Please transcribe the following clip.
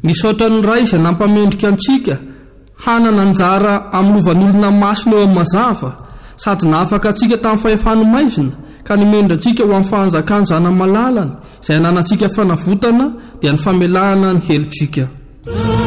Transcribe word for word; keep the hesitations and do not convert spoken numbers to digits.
Misaotra ny ray izay nampamendrika antsika hanana anjara amin'ny lovan'olona masina eo amin'ny mazava sady nafaka antsika tamin'ny fahefany maizina ka nimendra antsika ho amin'ny fahanjakany zana malalany izay ananantsika fanavotana dia ny famelahana ny helotsika.